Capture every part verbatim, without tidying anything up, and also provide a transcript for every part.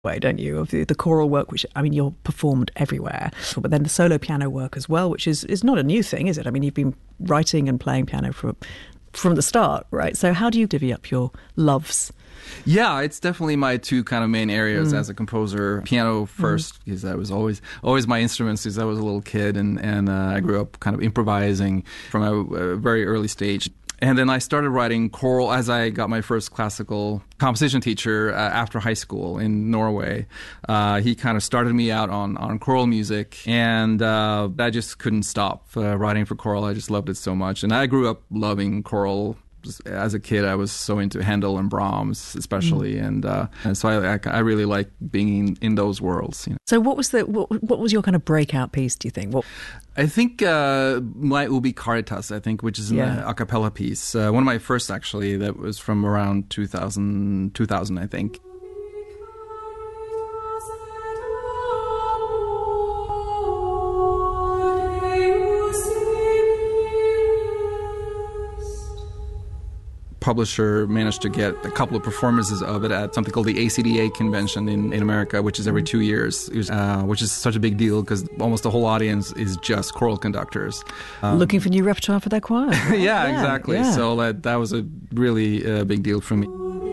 way, don't you, of the, the choral work, which, I mean, you're performed everywhere, but then the solo piano work as well, which is, is not a new thing, is it? I mean, you've been writing and playing piano for, from the start, right? So how do you divvy up your loves? Yeah, it's definitely my two kind of main areas Mm. as a composer. Piano first, mm. because that was always always my instrument since I was a little kid, and, and uh, I grew up kind of improvising from a, a very early stage. And then I started writing choral as I got my first classical composition teacher uh, after high school in Norway. Uh, he kind of started me out on, on choral music, and uh, I just couldn't stop uh, writing for choral. I just loved it so much. And I grew up loving choral. As a kid, I was so into Handel and Brahms, especially, mm. and, uh, and so I, I, I really like being in, in those worlds. You know. So, what was the what, what was your kind of breakout piece? Do you think? What? I think uh, my Ubi Caritas, I think, which is an yeah. a cappella piece, uh, one of my first actually. That was from around two thousand, two thousand, I think. Publisher managed to get a couple of performances of it at something called the A C D A convention in, in America, which is every two years, uh, which is such a big deal because almost the whole audience is just choral conductors. Um, Looking for new repertoire for their choir. yeah, yeah, exactly. Yeah. So that, that was a really uh, big deal for me.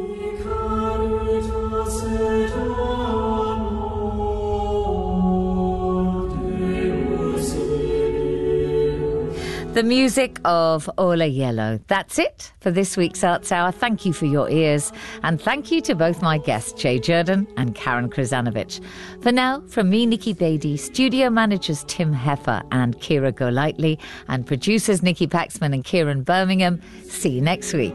The music of Ola Yellow. That's it for this week's Arts Hour. Thank you for your ears, and thank you to both my guests, Jay Jordan and Karen Krzanovich. For now, from me, Nikki Beatty, studio managers Tim Heffer and Kira Golightly, and producers Nikki Paxman and Kieran Birmingham, see you next week.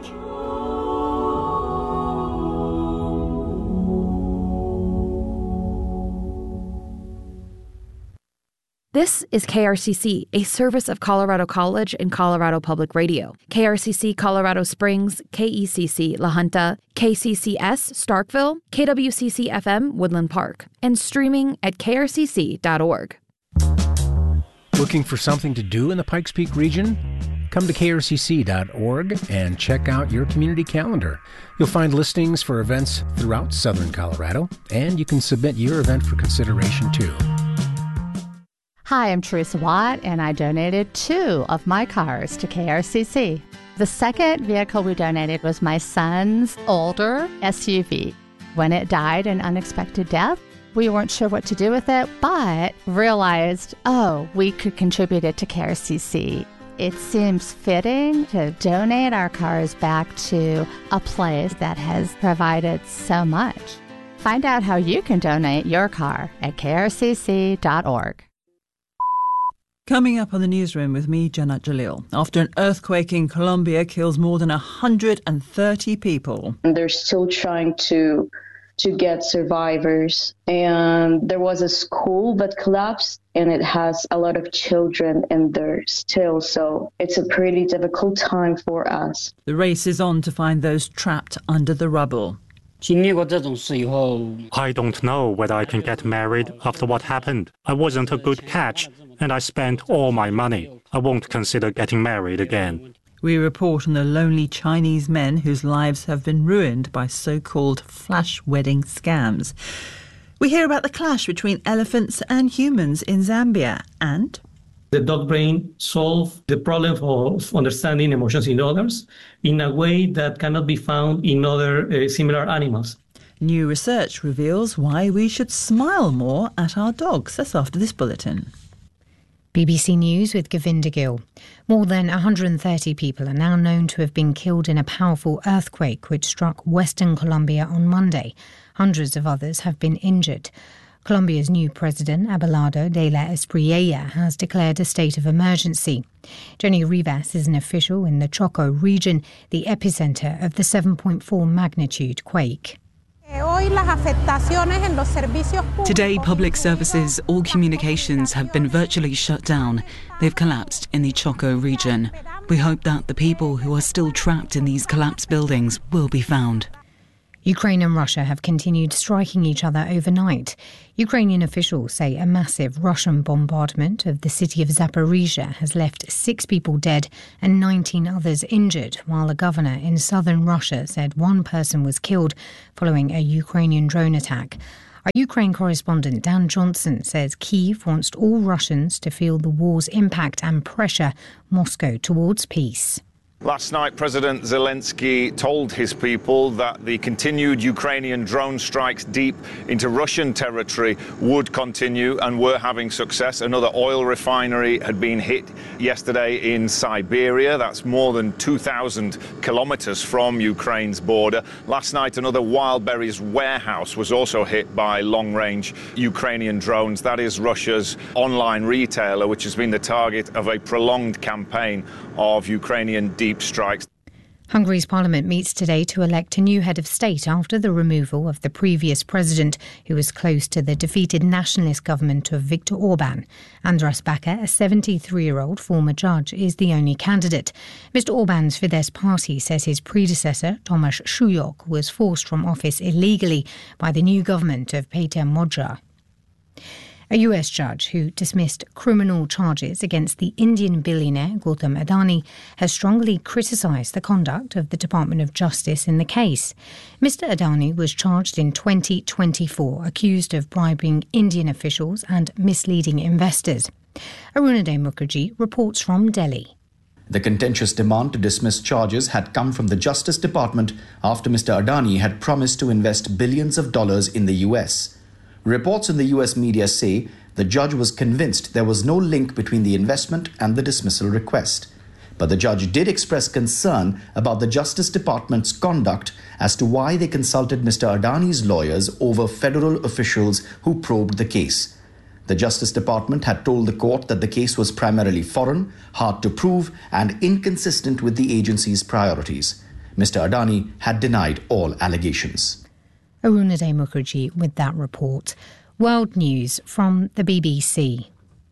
This is K R C C, a service of Colorado College and Colorado Public Radio. K R C C Colorado Springs, K E C C La Junta, K C C S Starkville, K W C C F M Woodland Park, and streaming at k r c c dot org. Looking for something to do in the Pikes Peak region? Come to k r c c dot org and check out your community calendar. You'll find listings for events throughout southern Colorado, and you can submit your event for consideration too. Hi, I'm Teresa Watt, and I donated two of my cars to K R C C. The second vehicle we donated was my son's older S U V. When it died an unexpected death, we weren't sure what to do with it, but realized, oh, we could contribute it to K R C C. It seems fitting to donate our cars back to a place that has provided so much. Find out how you can donate your car at k r c c dot org. Coming up on the newsroom with me, Jannat Jalil. After an earthquake in Colombia kills more than one hundred thirty people. And they're still trying to to get survivors. And there was a school that collapsed, and it has a lot of children in there still. So it's a pretty difficult time for us. The race is on to find those trapped under the rubble. I don't know whether I can get married after what happened. I wasn't a good catch, and I spent all my money. I won't consider getting married again. We report on the lonely Chinese men whose lives have been ruined by so-called flash wedding scams. We hear about the clash between elephants and humans in Zambia, and the dog brain solves the problem of understanding emotions in others in a way that cannot be found in other uh, similar animals. New research reveals why we should smile more at our dogs. That's after this bulletin. B B C News with Govinda Gill. More than one hundred thirty people are now known to have been killed in a powerful earthquake which struck western Colombia on Monday. Hundreds of others have been injured. Colombia's new president, Abelardo de la Espriella, has declared a state of emergency. Jenny Rivas is an official in the Choco region, the epicenter of the seven point four magnitude quake. Today, public services, all communications have been virtually shut down. They've collapsed in the Choco region. We hope that the people who are still trapped in these collapsed buildings will be found. Ukraine and Russia have continued striking each other overnight. Ukrainian officials say a massive Russian bombardment of the city of Zaporizhia has left six people dead and nineteen others injured, while a governor in southern Russia said one person was killed following a Ukrainian drone attack. Our Ukraine correspondent Dan Johnson says Kyiv wants all Russians to feel the war's impact and pressure Moscow towards peace. Last night, President Zelensky told his people that the continued Ukrainian drone strikes deep into Russian territory would continue and were having success. Another oil refinery had been hit yesterday in Siberia. That's more than two thousand kilometers from Ukraine's border. Last night, another Wildberries warehouse was also hit by long-range Ukrainian drones. That is Russia's online retailer, which has been the target of a prolonged campaign of Ukrainian deep strikes. Hungary's parliament meets today to elect a new head of state after the removal of the previous president, who was close to the defeated nationalist government of Viktor Orban. Andras Baka, a seventy-three-year-old former judge, is the only candidate. Mister Orban's Fidesz party says his predecessor, Tomasz Sujok, was forced from office illegally by the new government of Peter Modra. A U S judge who dismissed criminal charges against the Indian billionaire Gautam Adani has strongly criticised the conduct of the Department of Justice in the case. Mister Adani was charged in twenty twenty-four, accused of bribing Indian officials and misleading investors. Arunadhay Mukherjee reports from Delhi. The contentious demand to dismiss charges had come from the Justice Department after Mister Adani had promised to invest billions of dollars in the U S. Reports in the U S media say the judge was convinced there was no link between the investment and the dismissal request. But the judge did express concern about the Justice Department's conduct as to why they consulted Mister Adani's lawyers over federal officials who probed the case. The Justice Department had told the court that the case was primarily foreign, hard to prove, and inconsistent with the agency's priorities. Mister Adani had denied all allegations. Arunadhay Mukherjee with that report. World news from the B B C.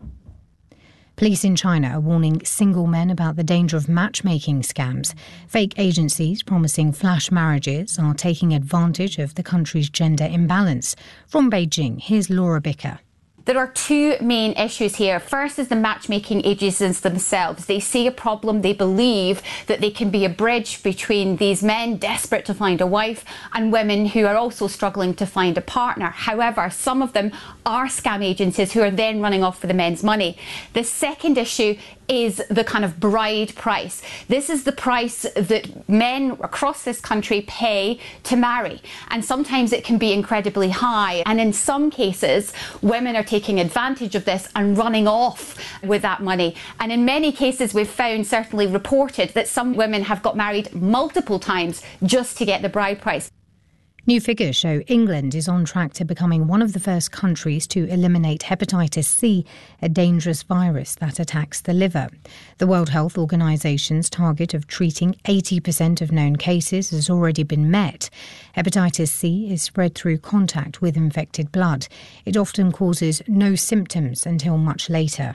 Police in China are warning single men about the danger of matchmaking scams. Fake agencies promising flash marriages are taking advantage of the country's gender imbalance. From Beijing, here's Laura Bicker. There are two main issues here. First is the matchmaking agencies themselves. They see a problem. They believe that they can be a bridge between these men desperate to find a wife and women who are also struggling to find a partner. However, some of them are scam agencies who are then running off for the men's money. The second issue is the kind of bride price. This is the price that men across this country pay to marry. And sometimes it can be incredibly high. And in some cases, women are taking advantage of this and running off with that money. And in many cases, we've found, certainly reported, that some women have got married multiple times just to get the bride price. New figures show England is on track to becoming one of the first countries to eliminate hepatitis C, a dangerous virus that attacks the liver. The World Health Organization's target of treating eighty percent of known cases has already been met. Hepatitis C is spread through contact with infected blood. It often causes no symptoms until much later.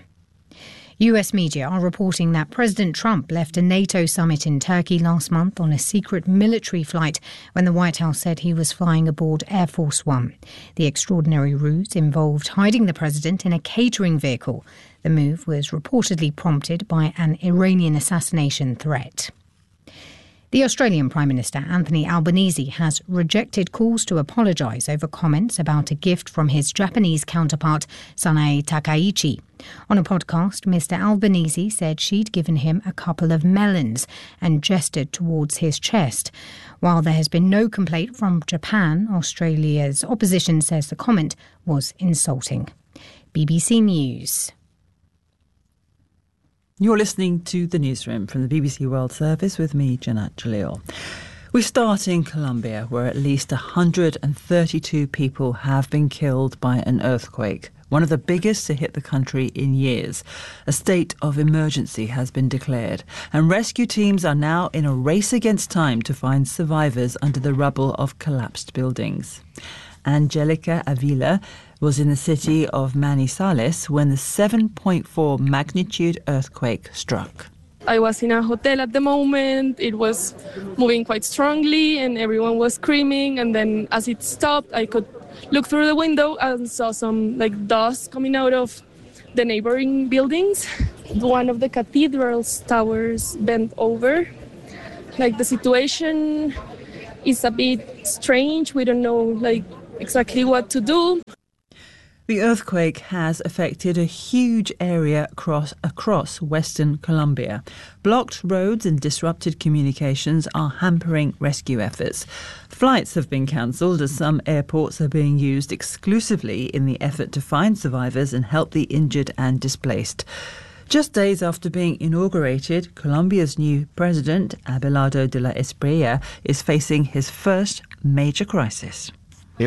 U S media are reporting that President Trump left a NATO summit in Turkey last month on a secret military flight when the White House said he was flying aboard Air Force One. The extraordinary ruse involved hiding the president in a catering vehicle. The move was reportedly prompted by an Iranian assassination threat. The Australian Prime Minister Anthony Albanese has rejected calls to apologise over comments about a gift from his Japanese counterpart, Sanae Takaichi. On a podcast, Mister Albanese said she'd given him a couple of melons and gestured towards his chest. While there has been no complaint from Japan, Australia's opposition says the comment was insulting. B B C News. You're listening to The Newsroom from the B B C World Service with me, Janat Jalil. We start in Colombia, where at least one hundred thirty-two people have been killed by an earthquake, one of the biggest to hit the country in years. A state of emergency has been declared, and rescue teams are now in a race against time to find survivors under the rubble of collapsed buildings. Angelica Avila was in the city of Manizales when the seven point four magnitude earthquake struck. I was in a hotel at the moment. It was moving quite strongly and everyone was screaming. And then as it stopped, I could look through the window and saw some like dust coming out of the neighboring buildings. One of the cathedral's towers bent over. Like the situation is a bit strange. We don't know like exactly what to do. The earthquake has affected a huge area across, across Western Colombia. Blocked roads and disrupted communications are hampering rescue efforts. Flights have been cancelled as some airports are being used exclusively in the effort to find survivors and help the injured and displaced. Just days after being inaugurated, Colombia's new president, Abelardo de la Espriella, is facing his first major crisis. I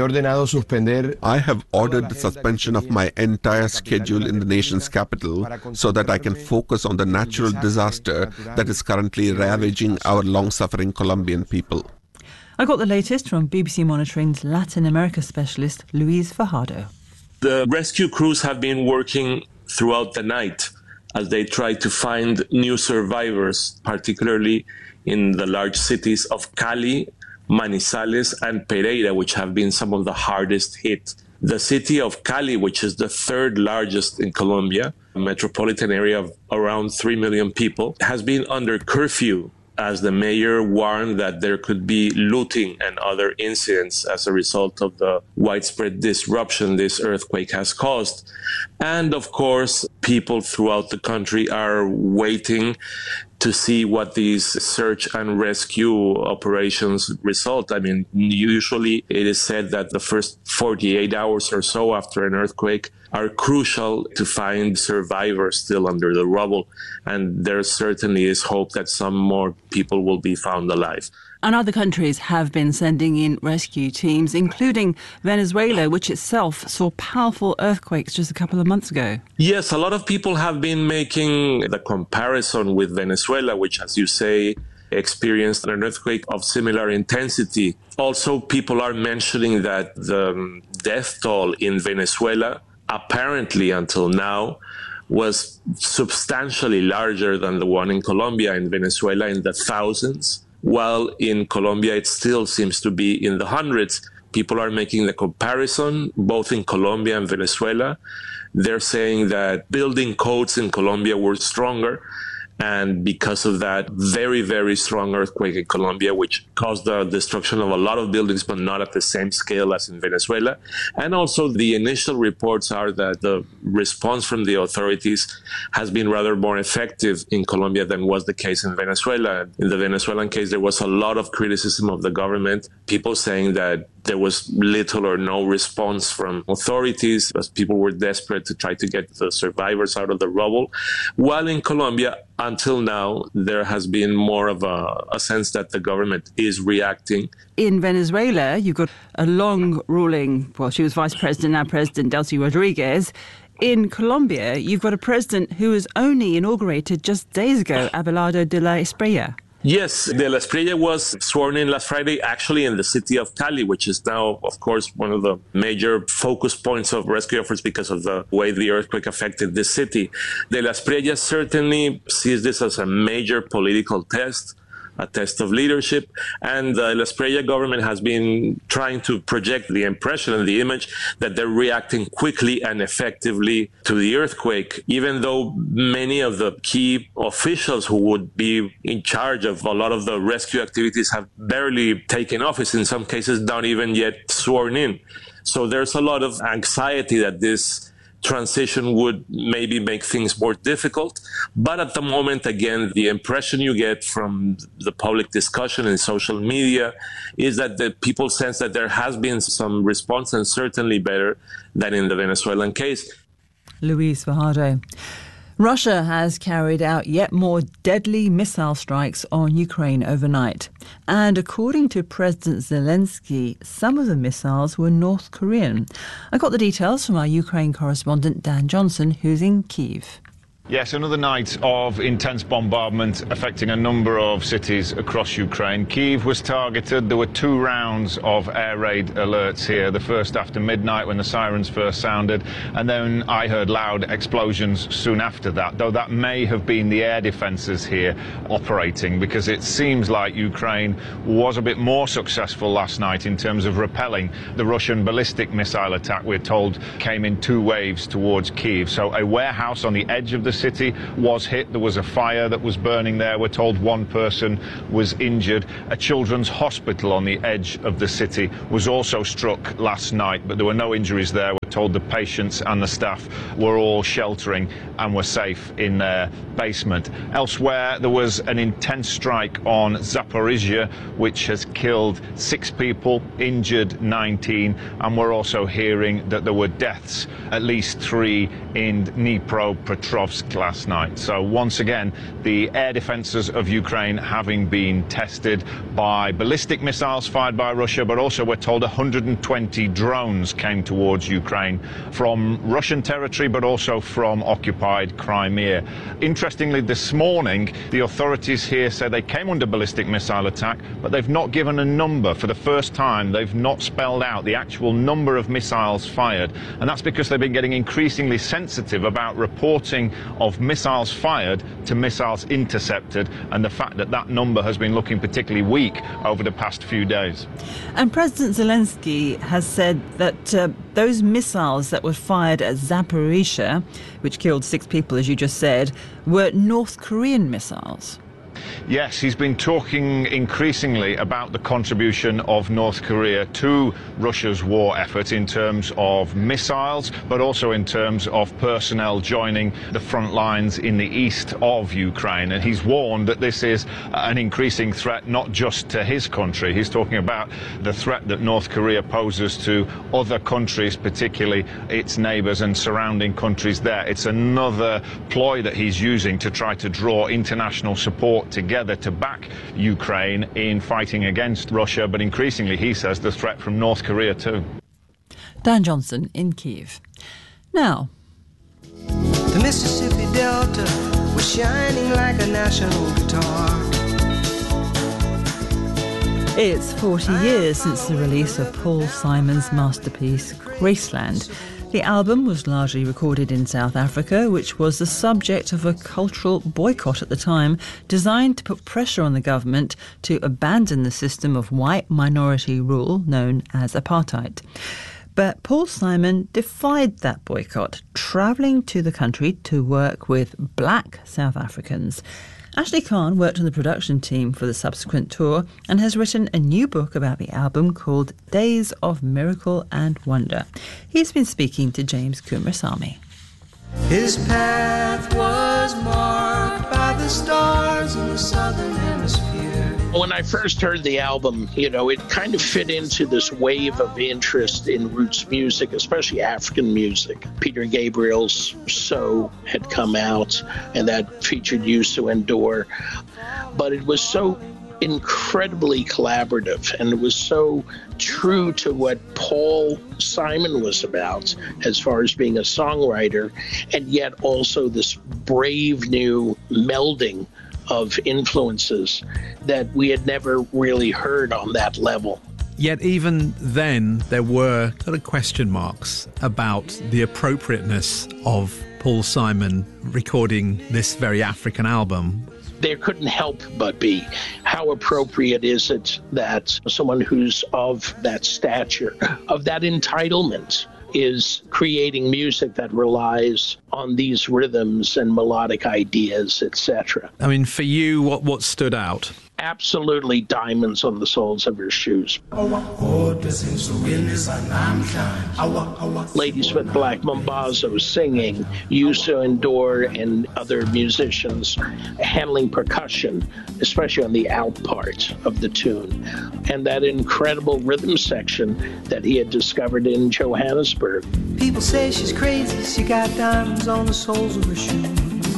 have ordered the suspension of my entire schedule in the nation's capital so that I can focus on the natural disaster that is currently ravaging our long-suffering Colombian people. I got the latest from B B C Monitoring's Latin America specialist, Luis Fajardo. The rescue crews have been working throughout the night as they try to find new survivors, particularly in the large cities of Cali, Manizales and Pereira, which have been some of the hardest hit. The city of Cali, which is the third largest in Colombia, a metropolitan area of around three million people, has been under curfew as the mayor warned that there could be looting and other incidents as a result of the widespread disruption this earthquake has caused. And of course, people throughout the country are waiting to see what these search and rescue operations result. I mean, usually it is said that the first forty-eight hours or so after an earthquake are crucial to find survivors still under the rubble. And there certainly is hope that some more people will be found alive. And other countries have been sending in rescue teams, including Venezuela, which itself saw powerful earthquakes just a couple of months ago. Yes, a lot of people have been making the comparison with Venezuela, which, as you say, experienced an earthquake of similar intensity. Also, people are mentioning that the death toll in Venezuela, apparently until now, was substantially larger than the one in Colombia. In Venezuela, in the thousands, while in Colombia it still seems to be in the hundreds. People are making the comparison, both in Colombia and Venezuela. They're saying that building codes in Colombia were stronger, and because of that, very, very strong earthquake in Colombia, which caused the destruction of a lot of buildings, but not at the same scale as in Venezuela. And also the initial reports are that the response from the authorities has been rather more effective in Colombia than was the case in Venezuela. In the Venezuelan case, there was a lot of criticism of the government, people saying that there was little or no response from authorities as people were desperate to try to get the survivors out of the rubble. While in Colombia, until now, there has been more of a, a sense that the government is reacting. In Venezuela, you've got a long-ruling, well, she was vice president, now President Delcy Rodriguez. In Colombia, you've got a president who was only inaugurated just days ago, Abelardo de la Espriella. Yes, de la Espriella was sworn in last Friday, actually in the city of Cali, which is now, of course, one of the major focus points of rescue efforts because of the way the earthquake affected this city. De la Espriella certainly sees this as a major political test, a test of leadership, and the La Espriella government has been trying to project the impression and the image that they're reacting quickly and effectively to the earthquake, even though many of the key officials who would be in charge of a lot of the rescue activities have barely taken office, in some cases not even yet sworn in. So there's a lot of anxiety that this transition would maybe make things more difficult. But at the moment, again, the impression you get from the public discussion and social media is that the people sense that there has been some response, and certainly better than in the Venezuelan case. Luis Fajardo. Russia has carried out yet more deadly missile strikes on Ukraine overnight. And according to President Zelensky, some of the missiles were North Korean. I got the details from our Ukraine correspondent Dan Johnson, who's in Kyiv. Yes, another night of intense bombardment affecting a number of cities across Ukraine. Kyiv was targeted. There were two rounds of air raid alerts here. The first after midnight when the sirens first sounded, and then I heard loud explosions soon after that, though that may have been the air defences here operating, because it seems like Ukraine was a bit more successful last night in terms of repelling the Russian ballistic missile attack, we're told, came in two waves towards Kyiv. So a warehouse on the edge of the city was hit. There was a fire that was burning there. We're told one person was injured. A children's hospital on the edge of the city was also struck last night, but there were no injuries there. We're told the patients and the staff were all sheltering and were safe in their basement. Elsewhere, there was an intense strike on Zaporizhia, which has killed six people, injured nineteen, and we're also hearing that there were deaths, at least three, in Dnipropetrovsk last night. So once again, the air defences of Ukraine having been tested by ballistic missiles fired by Russia, but also we're told one hundred twenty drones came towards Ukraine from Russian territory, but also from occupied Crimea. Interestingly, this morning, the authorities here say they came under ballistic missile attack, but they've not given a number. For the first time, they've not spelled out the actual number of missiles fired, and that's because they've been getting increasingly sensitive about reporting of missiles fired to missiles intercepted, and the fact that that number has been looking particularly weak over the past few days. And President Zelensky has said that uh, those missiles that were fired at Zaporizhia, which killed six people, as you just said, were North Korean missiles. Yes, he's been talking increasingly about the contribution of North Korea to Russia's war effort in terms of missiles, but also in terms of personnel joining the front lines in the east of Ukraine. And he's warned that this is an increasing threat not just to his country. He's talking about the threat that North Korea poses to other countries, particularly its neighbours and surrounding countries there. It's another ploy that he's using to try to draw international support together to back Ukraine in fighting against Russia, but increasingly, he says, the threat from North Korea too. Dan Johnson in Kyiv. Now, the Mississippi Delta was shining like a national guitar. It's forty years since the release of Paul Simon's masterpiece, Graceland. The album was largely recorded in South Africa, which was the subject of a cultural boycott at the time, designed to put pressure on the government to abandon the system of white minority rule known as apartheid. But Paul Simon defied that boycott, travelling to the country to work with black South Africans. Ashley Kahn worked on the production team for the subsequent tour and has written a new book about the album called Days of Miracle and Wonder. He's been speaking to James Kumrasamy. His path was marked by the stars in the southern hemisphere. When I first heard the album, you know, it kind of fit into this wave of interest in roots music, especially African music. Peter Gabriel's So had come out, and that featured Youssou N'Dour. But it was so incredibly collaborative, and it was so true to what Paul Simon was about as far as being a songwriter, and yet also this brave new melding of influences that we had never really heard on that level. Yet even then, there were sort of question marks about the appropriateness of Paul Simon recording this very African album. There couldn't help but be. How appropriate is it that someone who's of that stature, of that entitlement, is creating music that relies on these rhythms and melodic ideas, et cetera. I mean, for you, what, what stood out? Absolutely diamonds on the soles of her shoes. Ladysmith Black Mambazo singing, Youssou N'Dour and other musicians handling percussion, especially on the out part of the tune, and that incredible rhythm section that he had discovered in Johannesburg. People say she's crazy, she got diamonds on the soles of her shoes.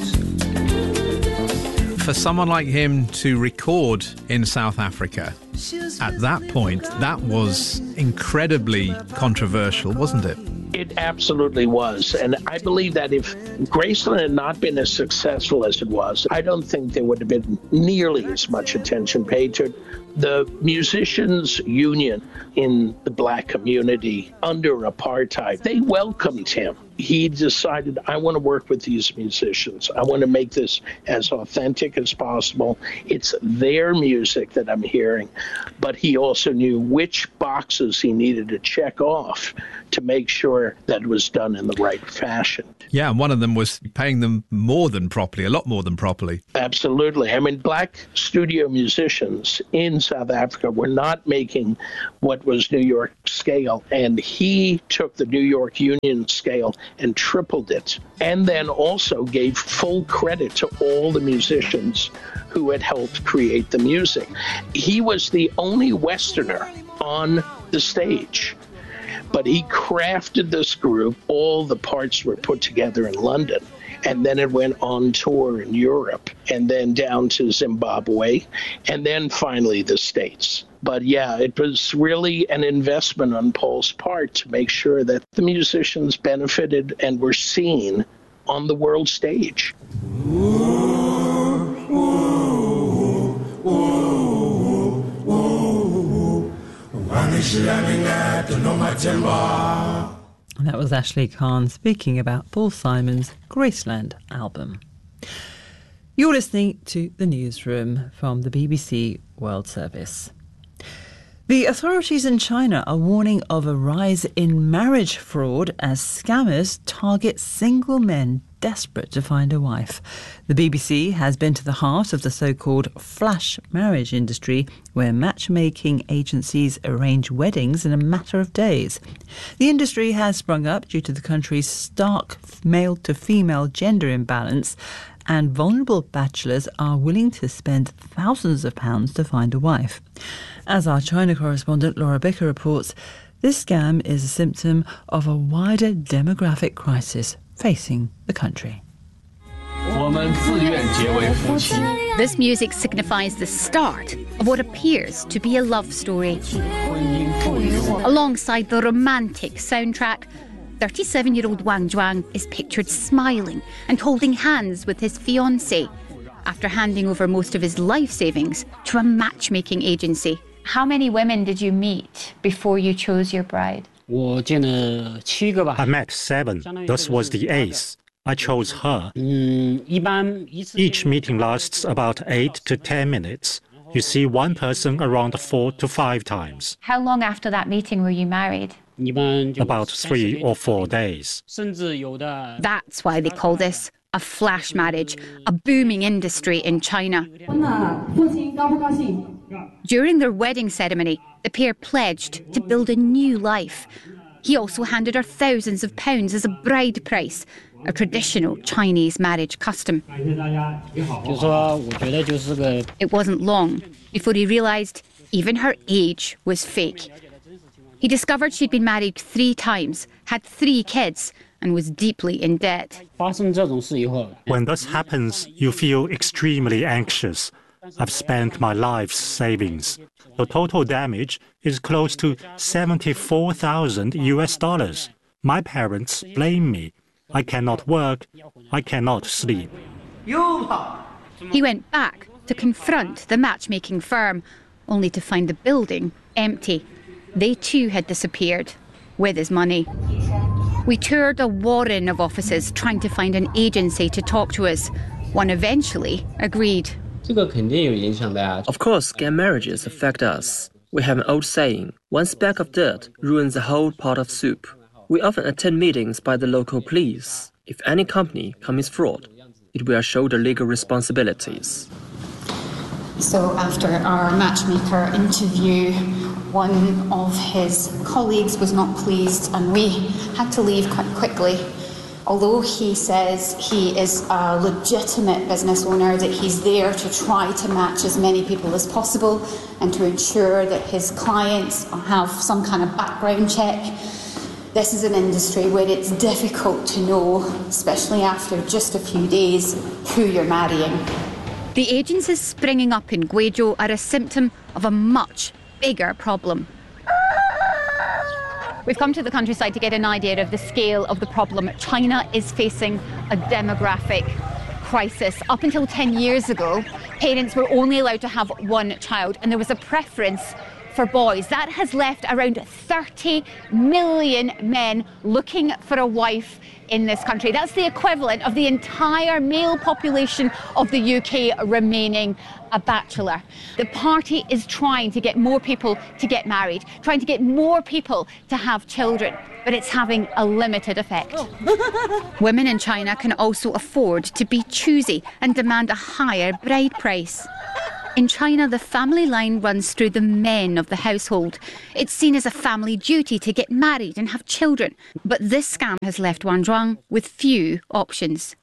For someone like him to record in South Africa at that point, that was incredibly controversial, wasn't it? It absolutely was. And I believe that if Graceland had not been as successful as it was, I don't think there would have been nearly as much attention paid to it. The musicians' union in the black community under apartheid, they welcomed him. He decided, I want to work with these musicians. I want to make this as authentic as possible. It's their music that I'm hearing. but he also knew which boxes he needed to check off to make sure that it was done in the right fashion. Yeah, and one of them was paying them more than properly, a lot more than properly. Absolutely. I mean, black studio musicians in South Africa were not making what was New York scale, and he took the New York Union scale and tripled it, and then also gave full credit to all the musicians who had helped create the music. He was the only Westerner on the stage, but he crafted this group. All the parts were put together in London, and then it went on tour in Europe, and then down to Zimbabwe, and then finally the States. But yeah, it was really an investment on Paul's part to make sure that the musicians benefited and were seen on the world stage. And that was Ashley Khan speaking about Paul Simon's Graceland album. You're listening to The Newsroom from the B B C World Service. The authorities in China are warning of a rise in marriage fraud as scammers target single men desperate to find a wife. The B B C has been to the heart of the so-called flash marriage industry, where matchmaking agencies arrange weddings in a matter of days. The industry has sprung up due to the country's stark male-to-female gender imbalance, and vulnerable bachelors are willing to spend thousands of pounds to find a wife. As our China correspondent Laura Bicker reports, this scam is a symptom of a wider demographic crisis facing the country. This music signifies the start of what appears to be a love story. Alongside the romantic soundtrack, thirty-seven-year-old Wang Zhuang is pictured smiling and holding hands with his fiancée after handing over most of his life savings to a matchmaking agency. How many women did you meet before you chose your bride? I met seven. This was the eighth. I chose her. Each meeting lasts about eight to ten minutes. You see one person around four to five times. How long after that meeting were you married? About three or four days. That's why they call this a flash marriage, a booming industry in China. During their wedding ceremony, the pair pledged to build a new life. He also handed her thousands of pounds as a bride price, a traditional Chinese marriage custom. It wasn't long before he realised even her age was fake. He discovered she'd been married three times, had three kids, and was deeply in debt. When this happens, you feel extremely anxious. I've spent my life's savings. The total damage is close to seventy-four thousand U S dollars. My parents blame me. I cannot work. I cannot sleep. He went back to confront the matchmaking firm, only to find the building empty. They too had disappeared with his money. We toured a warren of offices trying to find an agency to talk to us. One eventually agreed. Of course, gay marriages affect us. We have an old saying, one speck of dirt ruins a whole pot of soup. We often attend meetings by the local police. If any company commits fraud, it will shoulder legal responsibilities. So after our matchmaker interview, one of his colleagues was not pleased and we had to leave quite quickly. Although he says he is a legitimate business owner, that he's there to try to match as many people as possible and to ensure that his clients have some kind of background check. This is an industry where it's difficult to know, especially after just a few days, who you're marrying. The agencies springing up in Guizhou are a symptom of a much bigger problem. We've come to the countryside to get an idea of the scale of the problem. China is facing a demographic crisis. Up until ten years ago, parents were only allowed to have one child, and there was a preference for boys. That has left around thirty million men looking for a wife in this country. That's the equivalent of the entire male population of the U K remaining a bachelor. The party is trying to get more people to get married, trying to get more people to have children, but it's having a limited effect. Women in China can also afford to be choosy and demand a higher bride price. In China, the family line runs through the men of the household. It's seen as a family duty to get married and have children. But this scam has left Wang Zhuang with few options.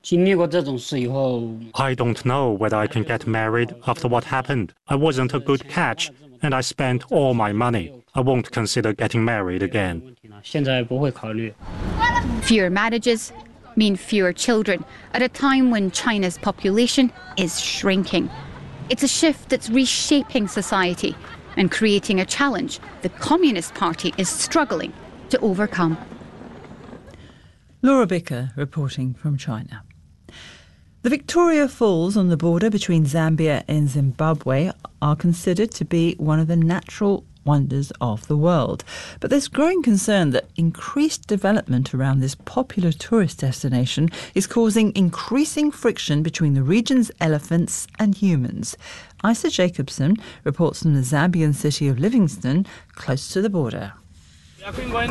I don't know whether I can get married after what happened. I wasn't a good catch, and I spent all my money. I won't consider getting married again. Fewer marriages mean fewer children at a time when China's population is shrinking. It's a shift that's reshaping society and creating a challenge the Communist Party is struggling to overcome. Laura Bicker reporting from China. The Victoria Falls on the border between Zambia and Zimbabwe are considered to be one of the natural wonders of the world. But there's growing concern that increased development around this popular tourist destination is causing increasing friction between the region's elephants and humans. Isa Jacobson reports from the Zambian city of Livingstone, close to the border. Late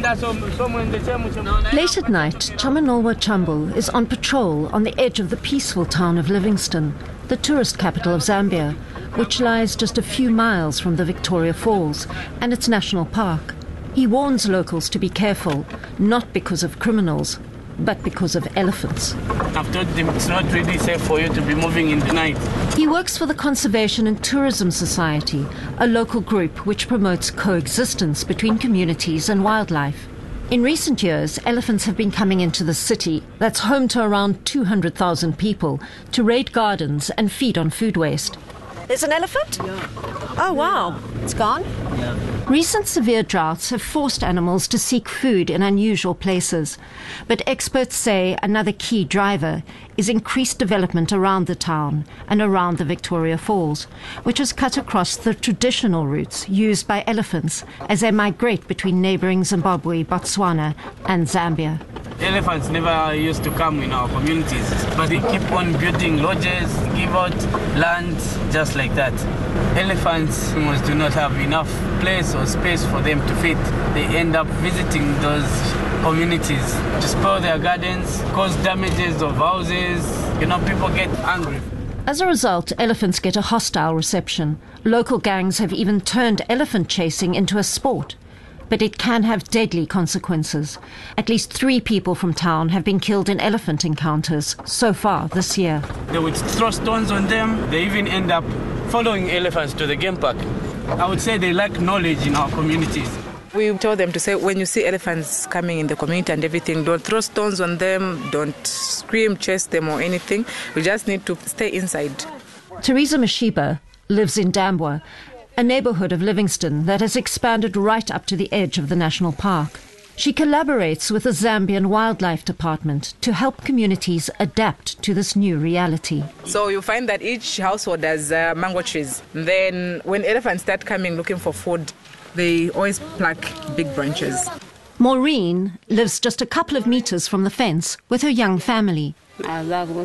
at night, Chamanolwa Chambu is on patrol on the edge of the peaceful town of Livingstone, the tourist capital of Zambia, which lies just a few miles from the Victoria Falls and its national park. He warns locals to be careful, not because of criminals, but because of elephants. I've told them it's not really safe for you to be moving in the night. He works for the Conservation and Tourism Society, a local group which promotes coexistence between communities and wildlife. In recent years, elephants have been coming into the city, that's home to around two hundred thousand people, to raid gardens and feed on food waste. There's an elephant? Yeah. Oh, wow. It's gone? Yeah. Recent severe droughts have forced animals to seek food in unusual places. But experts say another key driver is increased development around the town and around the Victoria Falls, which has cut across the traditional routes used by elephants as they migrate between neighbouring Zimbabwe, Botswana and Zambia. Elephants never used to come in our communities, but they keep on building lodges, give out land just like that. Elephants almost do not have enough place or space for them to feed. They end up visiting those communities to spoil their gardens, cause damages of houses. You know, people get angry. As a result, elephants get a hostile reception. Local gangs have even turned elephant chasing into a sport. But it can have deadly consequences. At least three people from town have been killed in elephant encounters so far this year. They would throw stones on them. They even end up following elephants to the game park. I would say they lack knowledge in our communities. We told them to say, when you see elephants coming in the community and everything, don't throw stones on them, don't scream, chase them or anything. We just need to stay inside. Teresa Mashiba lives in Dambwa, a neighbourhood of Livingstone that has expanded right up to the edge of the national park. She collaborates with the Zambian Wildlife Department to help communities adapt to this new reality. So you find that each household has uh, mango trees. Then when elephants start coming looking for food, they always pluck big branches. Maureen lives just a couple of metres from the fence with her young family. So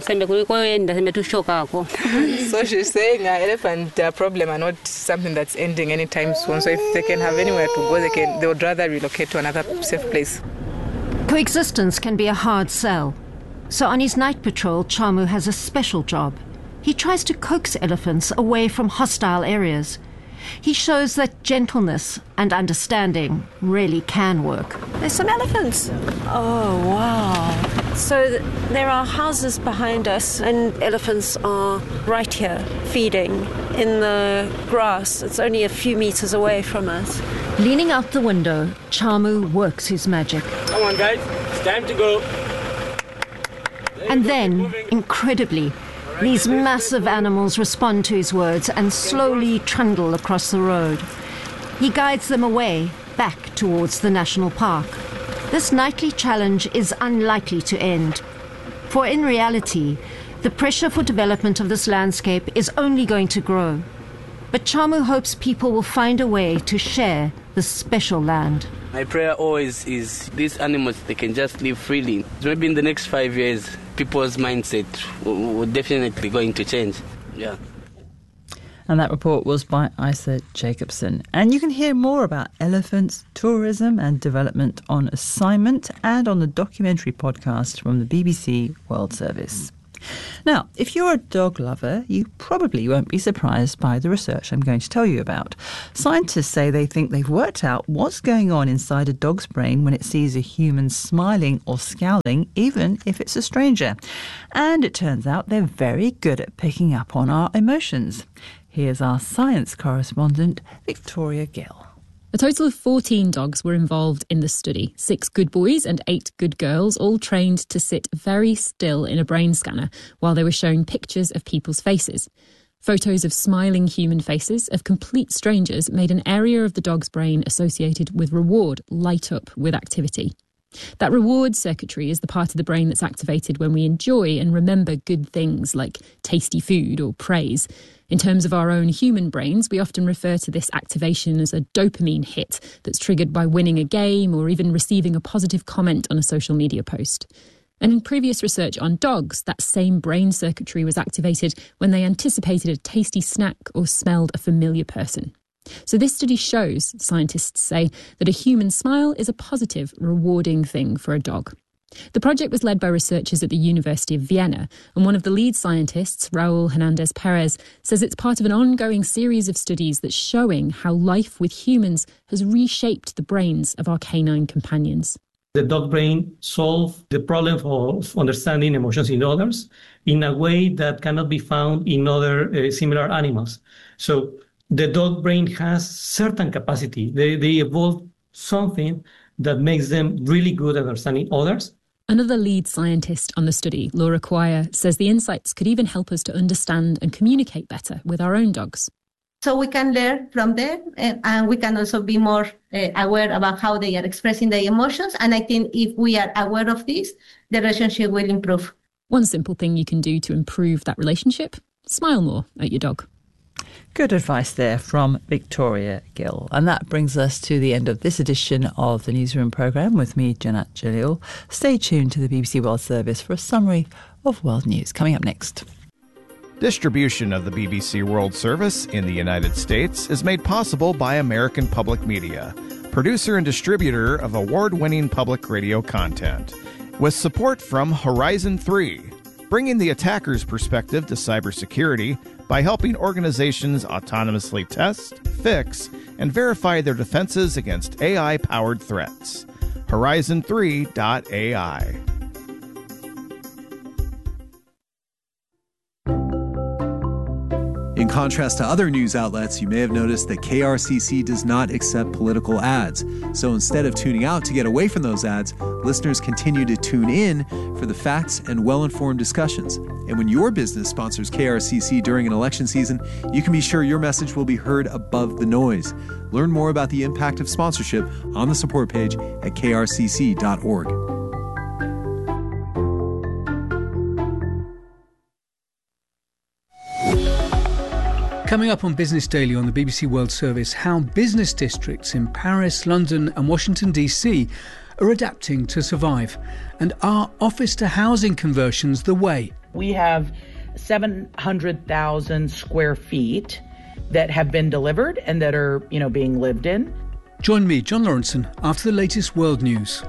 she's saying uh, elephant uh, problem are not something that's ending anytime soon. So if they can have anywhere to go, they can. They would rather relocate to another safe place. Coexistence can be a hard sell. So on his night patrol, Chamu has a special job. He tries to coax elephants away from hostile areas. He shows that gentleness and understanding really can work. There's some elephants. Oh, wow. So th- there are houses behind us and elephants are right here feeding in the grass. It's only a few meters away from us. Leaning out the window, Chamu works his magic. Come on, guys. It's time to go. And then, incredibly, these massive animals respond to his words and slowly trundle across the road. He guides them away, back towards the national park. This nightly challenge is unlikely to end. For in reality, the pressure for development of this landscape is only going to grow. But Chamu hopes people will find a way to share the special land. My prayer always is these animals, they can just live freely. Maybe in the next five years, people's mindset will, will definitely going to change. Yeah. And that report was by Isa Jacobson. And you can hear more about elephants, tourism and development on Assignment and on the documentary podcast from the B B C World Service. Now, if you're a dog lover, you probably won't be surprised by the research I'm going to tell you about. Scientists say they think they've worked out what's going on inside a dog's brain when it sees a human smiling or scowling, even if it's a stranger. And it turns out they're very good at picking up on our emotions. Here's our science correspondent, Victoria Gill. A total of fourteen dogs were involved in the study. Six good boys and eight good girls, all trained to sit very still in a brain scanner while they were shown pictures of people's faces. Photos of smiling human faces of complete strangers made an area of the dog's brain associated with reward light up with activity. That reward circuitry is the part of the brain that's activated when we enjoy and remember good things like tasty food or praise. In terms of our own human brains, we often refer to this activation as a dopamine hit that's triggered by winning a game or even receiving a positive comment on a social media post. And in previous research on dogs, that same brain circuitry was activated when they anticipated a tasty snack or smelled a familiar person. So this study shows, scientists say, that a human smile is a positive, rewarding thing for a dog. The project was led by researchers at the University of Vienna, and one of the lead scientists, Raul Hernandez Perez, says it's part of an ongoing series of studies that's showing how life with humans has reshaped the brains of our canine companions. The dog brain solves the problem of understanding emotions in others in a way that cannot be found in other uh, similar animals. So the dog brain has certain capacity. They, they evolve something that makes them really good at understanding others. Another lead scientist on the study, Laura Quire, says the insights could even help us to understand and communicate better with our own dogs. So we can learn from them, and, and we can also be more uh, aware about how they are expressing their emotions. And I think if we are aware of this, the relationship will improve. One simple thing you can do to improve that relationship, smile more at your dog. Good advice there from Victoria Gill. And that brings us to the end of this edition of the Newsroom programme with me, Janat Jalil. Stay tuned to the B B C World Service for a summary of world news. Coming up next. Distribution of the B B C World Service in the United States is made possible by American Public Media, producer and distributor of award-winning public radio content. With support from Horizon three, bringing the attacker's perspective to cybersecurity by helping organizations autonomously test, fix, and verify their defenses against A I-powered threats. Horizon three dot A I. In contrast to other news outlets, you may have noticed that K R C C does not accept political ads. So instead of tuning out to get away from those ads, listeners continue to tune in for the facts and well-informed discussions. And when your business sponsors K R C C during an election season, you can be sure your message will be heard above the noise. Learn more about the impact of sponsorship on the support page at k r c c dot org. Coming up on Business Daily on the B B C World Service, how business districts in Paris, London and Washington D C are adapting to survive. And are office-to-housing conversions the way? We have seven hundred thousand square feet that have been delivered and that are, you know, being lived in. Join me, John Lawrenson, after the latest world news.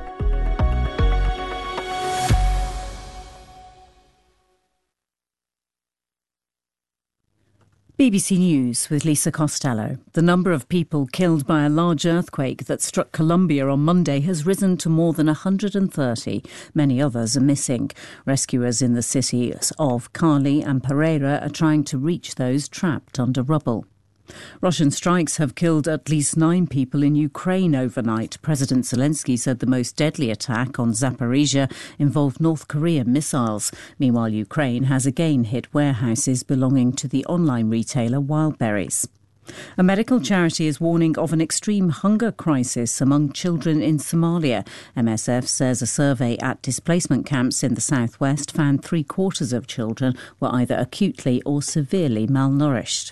B B C News with Lisa Costello. The number of people killed by a large earthquake that struck Colombia on Monday has risen to more than one hundred thirty. Many others are missing. Rescuers in the cities of Cali and Pereira are trying to reach those trapped under rubble. Russian strikes have killed at least nine people in Ukraine overnight. President Zelensky said the most deadly attack on Zaporizhia involved North Korean missiles. Meanwhile, Ukraine has again hit warehouses belonging to the online retailer Wildberries. A medical charity is warning of an extreme hunger crisis among children in Somalia. M S F says a survey at displacement camps in the southwest found three quarters of children were either acutely or severely malnourished.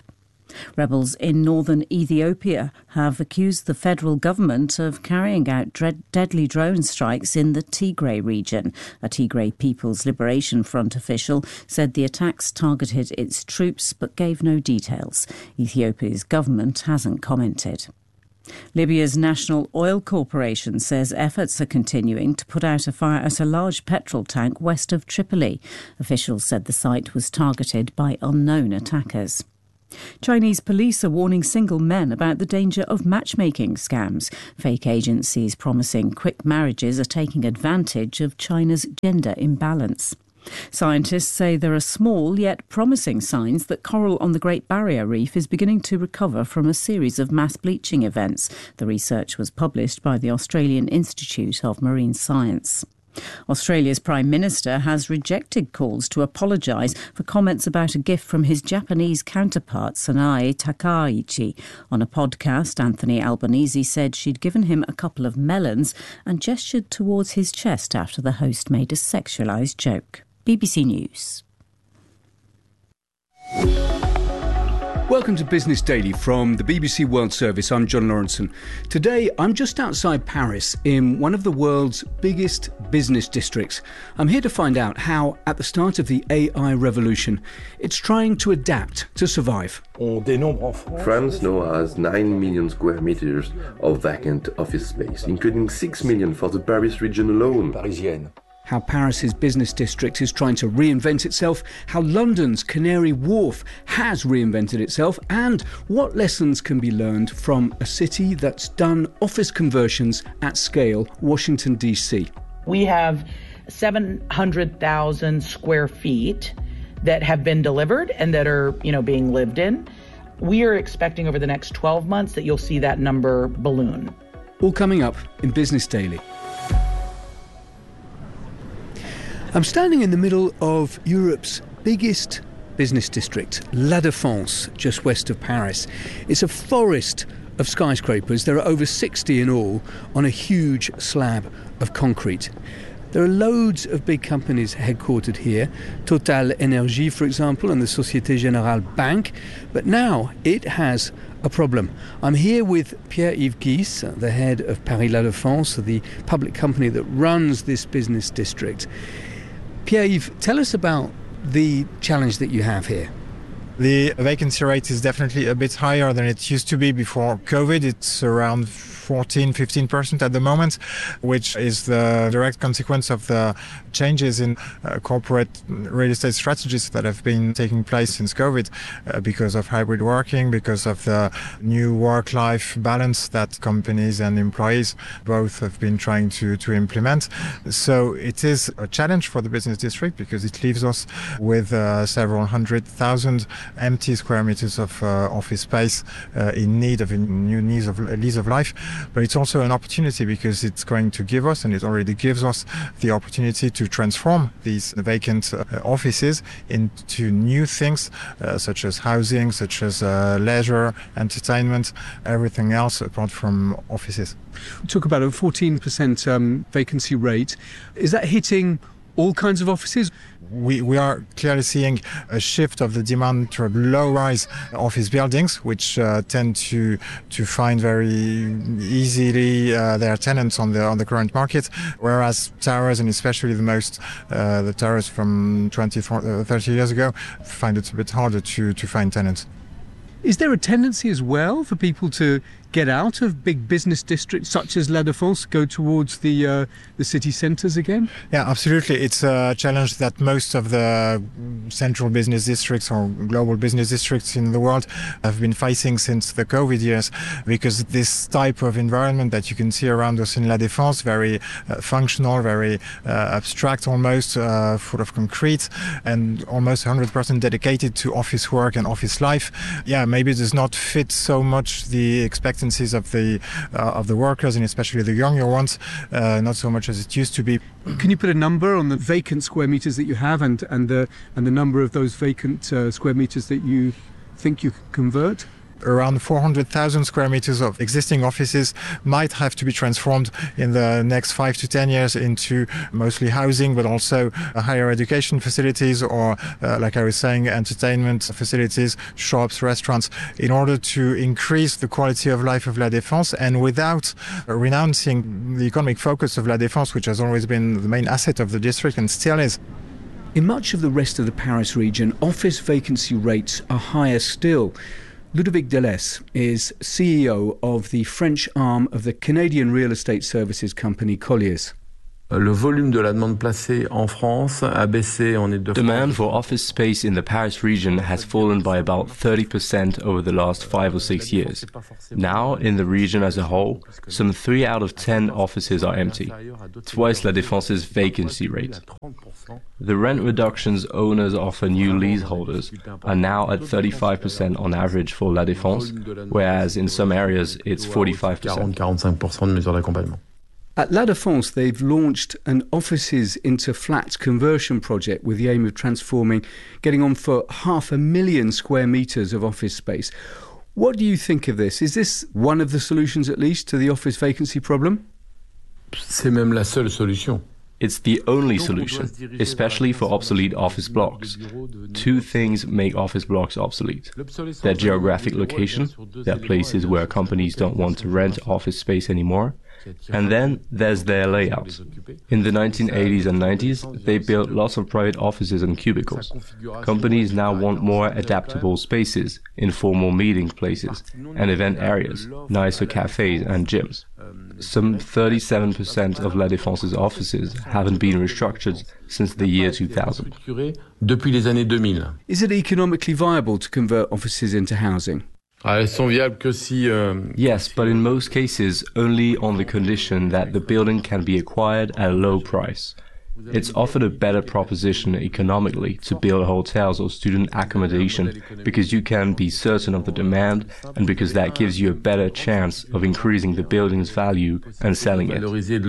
Rebels in northern Ethiopia have accused the federal government of carrying out dread- deadly drone strikes in the Tigray region. A Tigray People's Liberation Front official said the attacks targeted its troops but gave no details. Ethiopia's government hasn't commented. Libya's National Oil Corporation says efforts are continuing to put out a fire at a large petrol tank west of Tripoli. Officials said the site was targeted by unknown attackers. Chinese police are warning single men about the danger of matchmaking scams. Fake agencies promising quick marriages are taking advantage of China's gender imbalance. Scientists say there are small yet promising signs that coral on the Great Barrier Reef is beginning to recover from a series of mass bleaching events. The research was published by the Australian Institute of Marine Science. Australia's Prime Minister has rejected calls to apologise for comments about a gift from his Japanese counterpart, Sanae Takaichi. On a podcast, Anthony Albanese said she'd given him a couple of melons and gestured towards his chest after the host made a sexualised joke. B B C News. Welcome to Business Daily from the B B C World Service. I'm John Lawrenson. Today, I'm just outside Paris in one of the world's biggest business districts. I'm here to find out how, at the start of the A I revolution, it's trying to adapt to survive. France now has nine million square meters of vacant office space, including six million for the Paris region alone. Parisienne. How Paris's business district is trying to reinvent itself, how London's Canary Wharf has reinvented itself, and what lessons can be learned from a city that's done office conversions at scale, Washington, D C. We have seven hundred thousand square feet that have been delivered and that are, you know, being lived in. We are expecting over the next twelve months that you'll see that number balloon. All coming up in Business Daily. I'm standing in the middle of Europe's biggest business district, La Défense, just west of Paris. It's a forest of skyscrapers. There are over sixty in all on a huge slab of concrete. There are loads of big companies headquartered here, Total Energy, for example, and the Société Générale Bank. But now it has a problem. I'm here with Pierre-Yves Guisse, the head of Paris La Défense, the public company that runs this business district. Pierre-Yves, tell us about the challenge that you have here. The vacancy rate is definitely a bit higher than it used to be before COVID. It's around fourteen, fifteen percent at the moment, which is the direct consequence of the changes in uh, corporate real estate strategies that have been taking place since COVID uh, because of hybrid working, because of the new work-life balance that companies and employees both have been trying to, to implement. So it is a challenge for the business district because it leaves us with uh, several hundred thousand empty square meters of uh, office space uh, in need of a new lease of, lease of life. But it's also an opportunity because it's going to give us, and it already gives us, the opportunity to transform these vacant uh, offices into new things uh, such as housing, such as uh, leisure, entertainment, everything else apart from offices. Talk about a fourteen percent um, vacancy rate. Is that hitting all kinds of offices? We, we are clearly seeing a shift of the demand toward low-rise office buildings, which uh, tend to to find very easily uh, their tenants on the on the current market, whereas towers, and especially the most uh, the towers from twenty, thirty years ago, find it a bit harder to, to find tenants. Is there a tendency as well for people to get out of big business districts such as La Défense, go towards the uh, the city centres again? Yeah, absolutely. It's a challenge that most of the central business districts or global business districts in the world have been facing since the COVID years, because this type of environment that you can see around us in La Défense, very uh, functional, very uh, abstract almost, uh, full of concrete, and almost one hundred percent dedicated to office work and office life. Yeah, maybe it does not fit so much the expectations of the uh, of the workers, and especially the younger ones, uh, not so much as it used to be. Can you put a number on the vacant square meters that you have, and and the and the number of those vacant uh, square meters that you think you can convert? Around four hundred thousand square meters of existing offices might have to be transformed in the next five to ten years into mostly housing, but also higher education facilities or, uh, like I was saying, entertainment facilities, shops, restaurants, in order to increase the quality of life of La Défense and without renouncing the economic focus of La Défense, which has always been the main asset of the district and still is. In much of the rest of the Paris region, office vacancy rates are higher still. Ludovic Delesse is C E O of the French arm of the Canadian real estate services company Colliers. Le volume de la demande placée en France a baissé en Île-de-France. Demand for office space in the Paris region has fallen by about thirty percent over the last five or six years. Now, in the region as a whole, some three out of ten offices are empty, twice La Défense's vacancy rate. The rent reductions owners offer new leaseholders are now at thirty-five percent on average for La Défense, whereas in some areas it's forty-five percent. quarante-quarante-cinq pour cent de mesures d'accompagnement. At La Défense, they've launched an offices into flats conversion project with the aim of transforming, getting on for half a million square metres of office space. What do you think of this? Is this one of the solutions, at least, to the office vacancy problem? C'est même la seule solution. It's the only solution, especially for obsolete office blocks. Two things make office blocks obsolete. Their geographic location, they're places where companies don't want to rent office space anymore. And then there's their layout. In the nineteen eighties and nineties, they built lots of private offices and cubicles. Companies now want more adaptable spaces, informal meeting places, and event areas, nicer cafes and gyms. Some thirty-seven percent of La Défense's offices haven't been restructured since the year two thousand. Depuis les années deux mille. Is it economically viable to convert offices into housing? Elles sont viables que si, euh... Yes, but in most cases only on the condition that the building can be acquired at a low price. It's offered a better proposition economically to build hotels or student accommodation because you can be certain of the demand and because that gives you a better chance of increasing the building's value and selling it.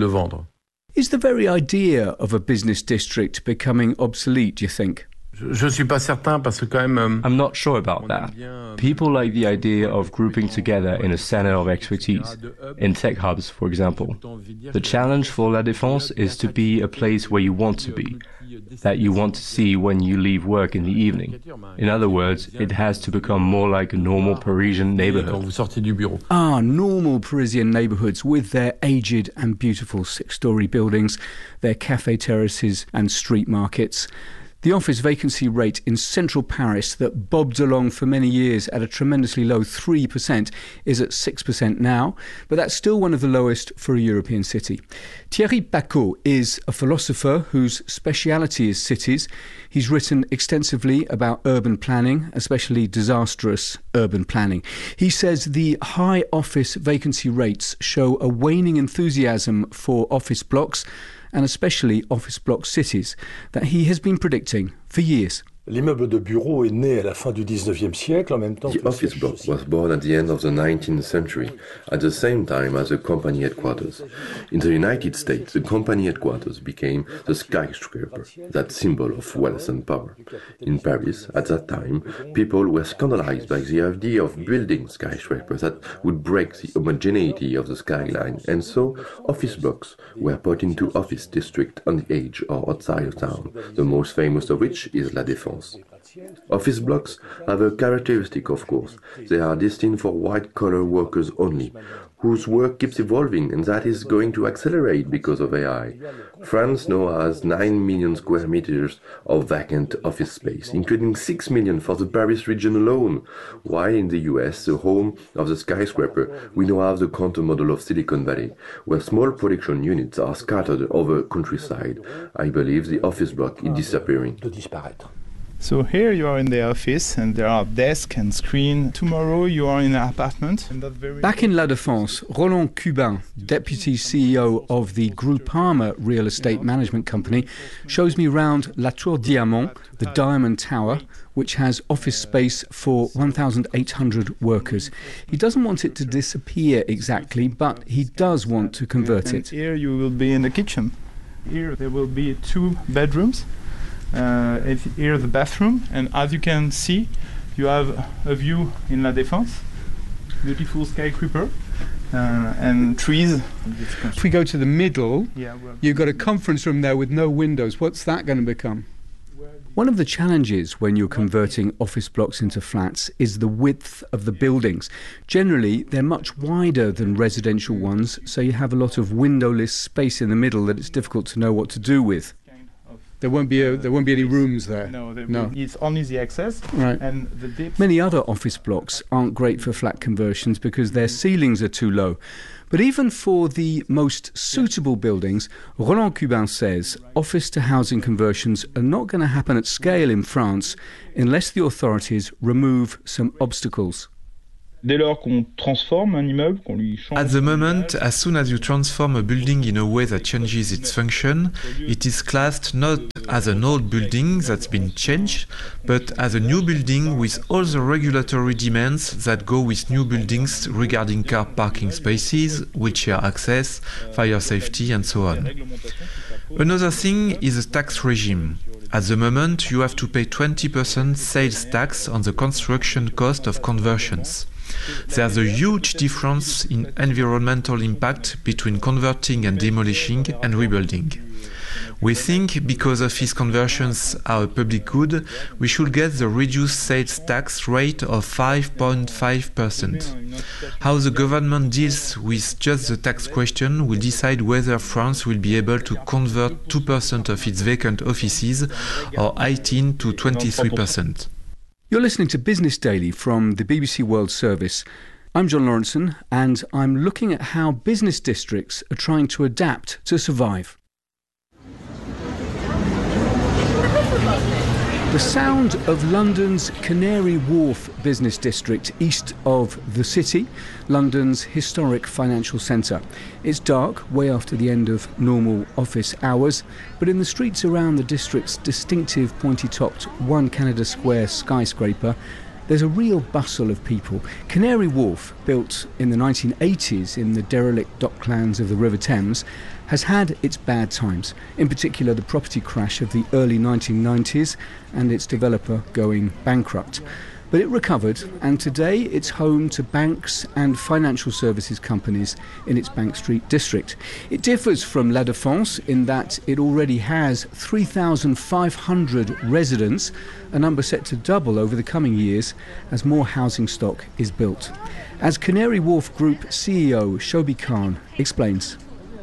Is the very idea of a business district becoming obsolete, do you think? Je suis pas certain parce que quand même. I'm not sure about that. People like the idea of grouping together in a center of expertise, in tech hubs, for example. The challenge for La Défense is to be a place where you want to be, that you want to see when you leave work in the evening. In other words, it has to become more like a normal Parisian neighborhood. Ah, normal Parisian neighborhoods with their aged and beautiful six-story buildings, their cafe terraces and street markets. The office vacancy rate in central Paris that bobbed along for many years at a tremendously low three percent is at six percent now, but that's still one of the lowest for a European city. Thierry Pacaud is a philosopher whose speciality is cities. He's written extensively about urban planning, especially disastrous urban planning. He says the high office vacancy rates show a waning enthusiasm for office blocks, and especially office block cities, that he has been predicting for years. L'immeuble de bureau est né à la fin du dix-neuvième siècle, en même temps. The office block was born at the end of the nineteenth century, at the same time as the company headquarters. In the United States, the company headquarters became the skyscraper, that symbol of wealth and power. In Paris, at that time, people were scandalized by the idea of building skyscrapers that would break the homogeneity of the skyline, and so office blocks were put into office district on the edge or outside of town, the most famous of which is La Défense. Office blocks have a characteristic, of course. They are destined for white-collar workers only, whose work keeps evolving, and that is going to accelerate because of A I. France now has nine million square meters of vacant office space, including six million for the Paris region alone, while in the U S, the home of the skyscraper, we now have the counter-model of Silicon Valley, where small production units are scattered over countryside. I believe the office block is disappearing. So here you are in the office and there are desks and screen. Tomorrow you are in an apartment. Back in La Défense, Roland Cubin, Deputy C E O of the Groupama real estate management company, shows me round La Tour Diamant, the Diamond Tower, which has office space for one thousand eight hundred workers. He doesn't want it to disappear exactly, but he does want to convert and it. Here you will be in the kitchen. Here there will be two bedrooms. Uh, here the bathroom, and as you can see, you have a view in La Défense beautiful skyscraper uh, and trees. If we go to the middle, yeah, well, you've got a conference room there with no windows. What's that going to become? One of the challenges when you're converting office blocks into flats is the width of the buildings. Generally, they're much wider than residential ones, so you have a lot of windowless space in the middle that it's difficult to know what to do with. There won't be a, there won't be any rooms there. No, there no. Will, it's only the access. Right. And the depth. Many other office blocks aren't great for flat conversions because their ceilings are too low. But even for the most suitable buildings, Roland Cubin says office to housing conversions are not going to happen at scale in France unless the authorities remove some obstacles. At the moment, as soon as you transform a building in a way that changes its function, it is classed not as an old building that's been changed, but as a new building with all the regulatory demands that go with new buildings regarding car parking spaces, wheelchair access, fire safety, and so on. Another thing is the tax regime. At the moment, you have to pay twenty percent sales tax on the construction cost of conversions. There's a huge difference in environmental impact between converting and demolishing and rebuilding. We think because office conversions are a public good, we should get the reduced sales tax rate of five point five percent. How the government deals with just the tax question will decide whether France will be able to convert two percent of its vacant offices or eighteen to twenty-three percent. You're listening to Business Daily from the B B C World Service. I'm John Lawrenson, and I'm looking at how business districts are trying to adapt to survive. The sound of London's Canary Wharf business district east of the city, London's historic financial centre. It's dark, way after the end of normal office hours, but in the streets around the district's distinctive pointy-topped One Canada Square skyscraper, there's a real bustle of people. Canary Wharf, built in the nineteen eighties in the derelict docklands of the River Thames, has had its bad times, in particular the property crash of the early nineteen nineties and its developer going bankrupt. But it recovered, and today it's home to banks and financial services companies in its Bank Street district. It differs from La Défense in that it already has three thousand five hundred residents, a number set to double over the coming years as more housing stock is built. As Canary Wharf Group C E O Shobi Khan explains.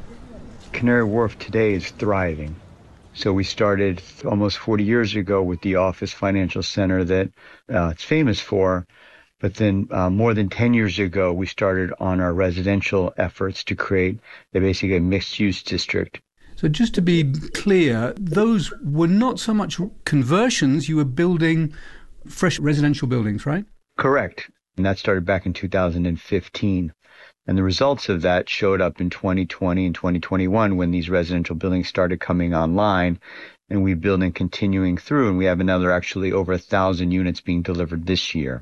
Canary Wharf today is thriving. So we started almost forty years ago with the office financial center that uh, it's famous for. But then uh, more than ten years ago, we started on our residential efforts to create a basically a mixed-use district. So just to be clear, those were not so much conversions, you were building fresh residential buildings, right? Correct. And that started back in two thousand fifteen. And the results of that showed up in twenty twenty and twenty twenty-one when these residential buildings started coming online, and we've built and continuing through, and we have another actually over a thousand units being delivered this year.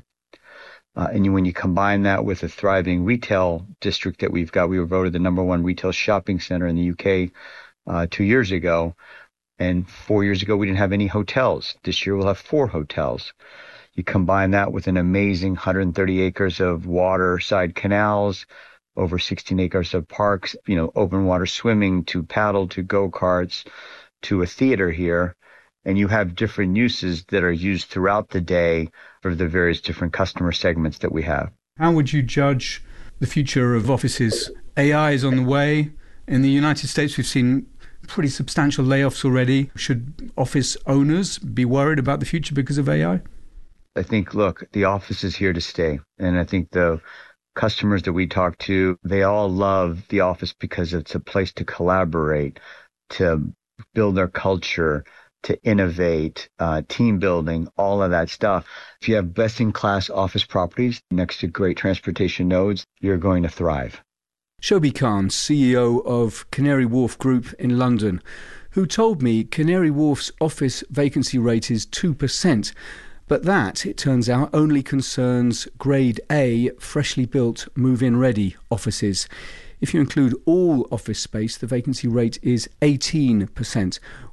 Uh, and when you combine that with a thriving retail district that we've got, we were voted the number one retail shopping center in the U K uh, two years ago, and four years ago we didn't have any hotels. This year we'll have four hotels. You combine that with an amazing one hundred thirty acres of waterside canals, over sixteen acres of parks, you know, open water swimming to paddle to go-karts to a theater here. And you have different uses that are used throughout the day for the various different customer segments that we have. How would you judge the future of offices? A I is on the way. In the United States, we've seen pretty substantial layoffs already. Should office owners be worried about the future because of A I? I think, look, the office is here to stay. And I think the customers that we talk to, they all love the office because it's a place to collaborate, to build their culture, to innovate, uh, team building, all of that stuff. If you have best-in-class office properties next to great transportation nodes, you're going to thrive. Shobi Khan, C E O of Canary Wharf Group in London, who told me Canary Wharf's office vacancy rate is two percent. But that, it turns out, only concerns Grade A, freshly built, move-in ready offices. If you include all office space, the vacancy rate is eighteen percent,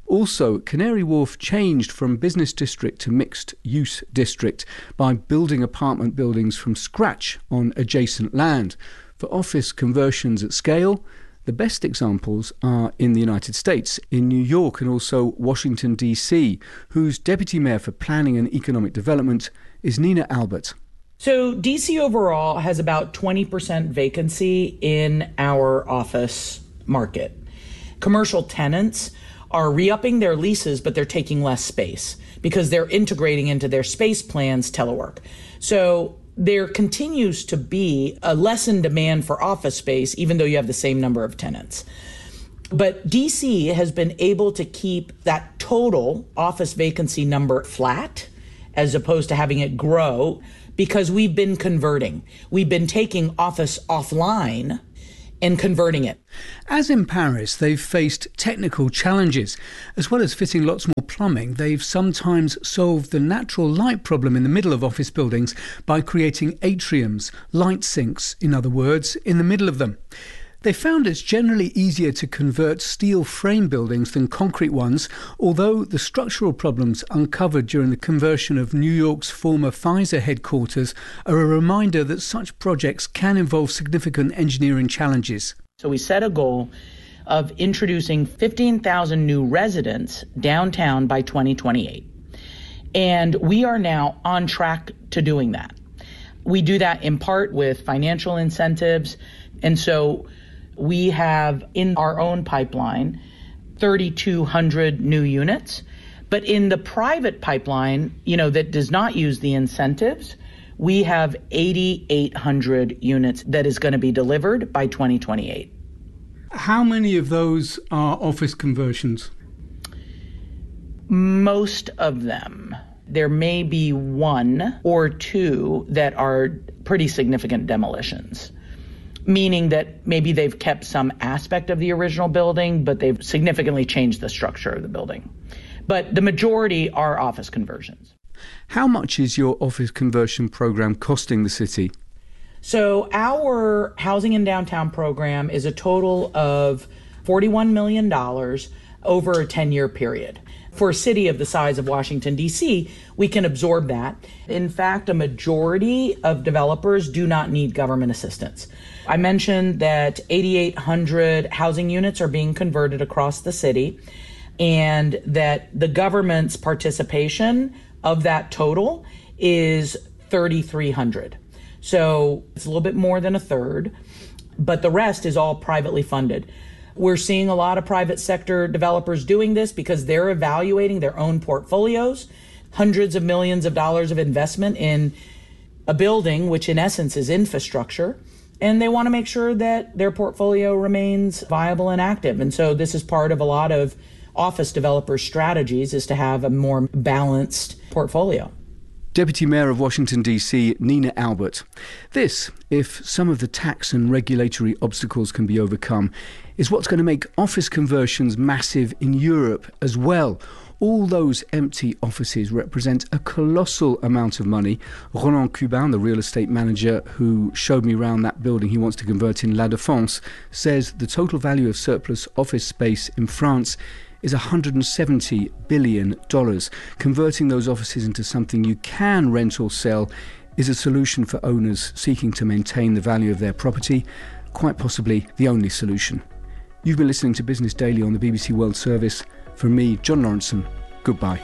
Also, Canary Wharf changed from business district to mixed use district by building apartment buildings from scratch on adjacent land. For office conversions at scale, the best examples are in the United States, in New York and also Washington, D C, whose Deputy Mayor for Planning and Economic Development is Nina Albert. So D C overall has about twenty percent vacancy in our office market. Commercial tenants are re-upping their leases, but they're taking less space because they're integrating into their space plans telework. So there continues to be a lessened demand for office space, even though you have the same number of tenants. But D C has been able to keep that total office vacancy number flat as opposed to having it grow because we've been converting. We've been taking office offline and converting it. As in Paris, they've faced technical challenges. As well as fitting lots more plumbing, they've sometimes solved the natural light problem in the middle of office buildings by creating atriums, light sinks, in other words, in the middle of them. They found it's generally easier to convert steel frame buildings than concrete ones, although the structural problems uncovered during the conversion of New York's former Pfizer headquarters are a reminder that such projects can involve significant engineering challenges. So we set a goal of introducing fifteen thousand new residents downtown by twenty twenty-eight. And we are now on track to doing that. We do that in part with financial incentives. And so we have in our own pipeline thirty-two hundred new units. But in the private pipeline, you know, that does not use the incentives, we have eighty-eight hundred units that is going to be delivered by twenty twenty-eight. How many of those are office conversions? Most of them. There may be one or two that are pretty significant demolitions, meaning that maybe they've kept some aspect of the original building, but they've significantly changed the structure of the building. But the majority are office conversions. How much is your office conversion program costing the city? So our Housing in Downtown program is a total of forty-one million dollars over a ten-year period. For a city of the size of Washington, D C, we can absorb that. In fact, a majority of developers do not need government assistance. I mentioned that eighty-eight hundred housing units are being converted across the city, and that the government's participation of that total is thirty-three hundred. So it's a little bit more than a third, but the rest is all privately funded. We're seeing a lot of private sector developers doing this because they're evaluating their own portfolios, hundreds of millions of dollars of investment in a building, which in essence is infrastructure, and they want to make sure that their portfolio remains viable and active. And so this is part of a lot of office developers' strategies, is to have a more balanced portfolio. Deputy Mayor of Washington, D C, Nina Albert. This, if some of the tax and regulatory obstacles can be overcome, is what's going to make office conversions massive in Europe as well. All those empty offices represent a colossal amount of money. Roland Cuban, the real estate manager who showed me around that building he wants to convert in La Défense, says the total value of surplus office space in France is one hundred seventy billion dollars. Converting those offices into something you can rent or sell is a solution for owners seeking to maintain the value of their property, quite possibly the only solution. You've been listening to Business Daily on the B B C World Service. From me, John Lawrenson, goodbye.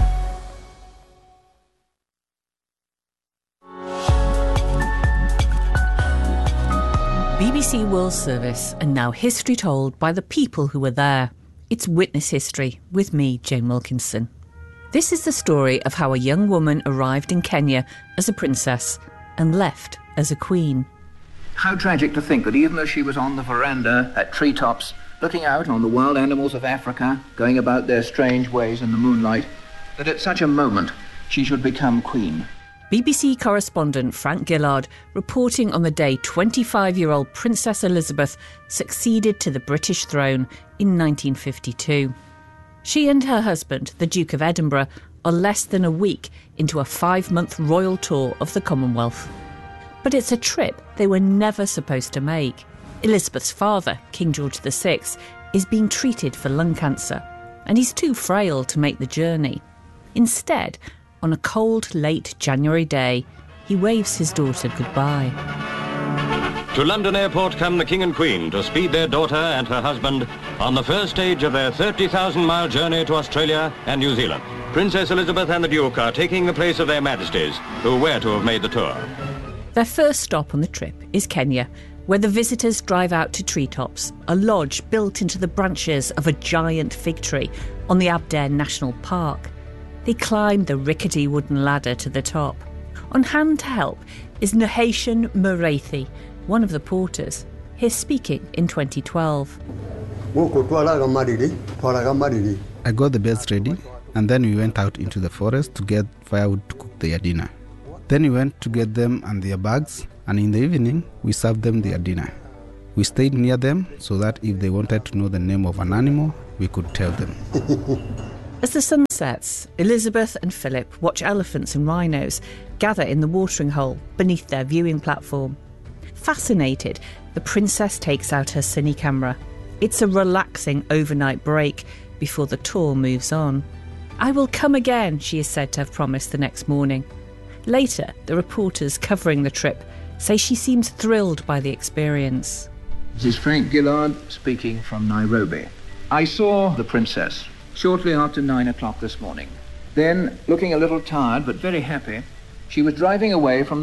B B C World Service, and now history told by the people who were there. It's Witness History with me, Jane Wilkinson. This is the story of how a young woman arrived in Kenya as a princess and left as a queen. How tragic to think that even though she was on the veranda at treetops, looking out on the wild animals of Africa, going about their strange ways in the moonlight, that at such a moment she should become queen. B B C correspondent Frank Gillard reporting on the day twenty-five-year-old Princess Elizabeth succeeded to the British throne in nineteen fifty-two. She and her husband, the Duke of Edinburgh, are less than a week into a five-month royal tour of the Commonwealth. But it's a trip they were never supposed to make. Elizabeth's father, King George the Sixth, is being treated for lung cancer, and he's too frail to make the journey. Instead, on a cold, late January day, he waves his daughter goodbye. To London Airport come the King and Queen to speed their daughter and her husband on the first stage of their thirty thousand mile journey to Australia and New Zealand. Princess Elizabeth and the Duke are taking the place of their Majesties, who were to have made the tour. Their first stop on the trip is Kenya, where the visitors drive out to Treetops, a lodge built into the branches of a giant fig tree on the Aberdare National Park. They climb the rickety wooden ladder to the top. On hand to help is Nahation Muriithi, one of the porters. He's speaking in twenty twelve. I got the beds ready, and then we went out into the forest to get firewood to cook their dinner. Then we went to get them and their bags, and in the evening we served them their dinner. We stayed near them so that if they wanted to know the name of an animal, we could tell them. As the sun sets, Elizabeth and Philip watch elephants and rhinos gather in the watering hole beneath their viewing platform. Fascinated, the princess takes out her cine camera. It's a relaxing overnight break before the tour moves on. I will come again, she is said to have promised the next morning. Later, the reporters covering the trip say she seems thrilled by the experience. This is Frank Gillard speaking from Nairobi. I saw the princess shortly after nine o'clock this morning. Then, looking a little tired but very happy, she was driving away from